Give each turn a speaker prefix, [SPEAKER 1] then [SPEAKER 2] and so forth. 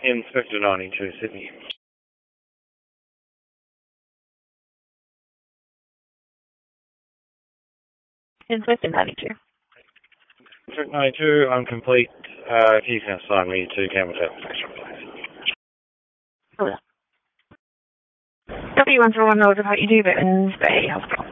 [SPEAKER 1] Inspector 92, Sydney.
[SPEAKER 2] Inspector 92.
[SPEAKER 1] Inspector 92, I'm complete. You can assign me to Campbell Table Station, please.
[SPEAKER 2] Hold on. W141 Road, about you do, but in Bay Hospital.